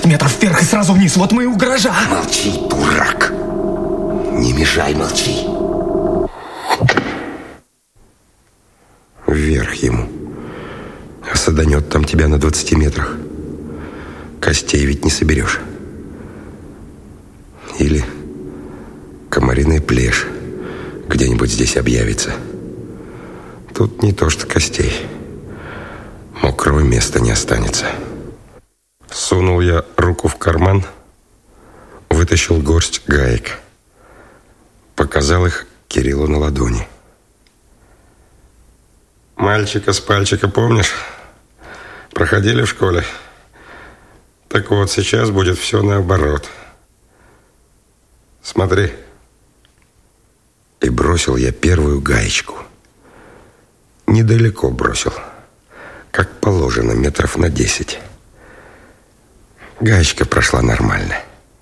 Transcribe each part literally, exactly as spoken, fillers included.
метров вверх и сразу вниз. Вот мы и у гаража. Молчи, дурак. Не мешай, молчи. Вверх ему. А саданет там тебя на двадцати метрах. Костей ведь не соберешь. Или комариная плешь где-нибудь здесь объявится. Тут не то что костей. Мокрого места не останется. Сунул я руку в карман, вытащил горсть гаек. Показал их Кириллу на ладони. Мальчика с пальчика помнишь? Проходили в школе? Так вот, сейчас будет все наоборот. Смотри. И бросил я первую гаечку. Недалеко бросил. Как положено, метров на десять. Гаечка прошла нормально.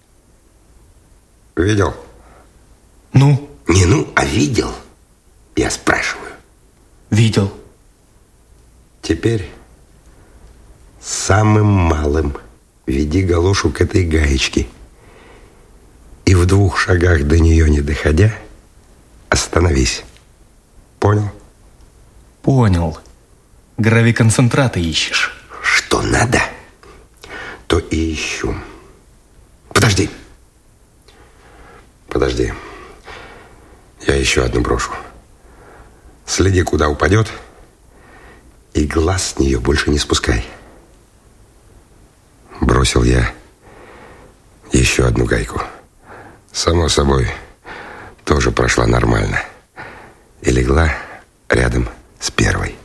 Видел? Ну? Не ну, а видел? Я спрашиваю. Видел. Теперь самым малым веди галошу к этой гаечке. И в двух шагах до нее не доходя, остановись. Понял? Понял. Гравиконцентраты ищешь. Что надо, то и ищу. Подожди. Подожди. Я еще одну брошу. Следи, куда упадет, и глаз с нее больше не спускай. Бросил я еще одну гайку. Само собой, тоже прошла нормально. И легла рядом с первой.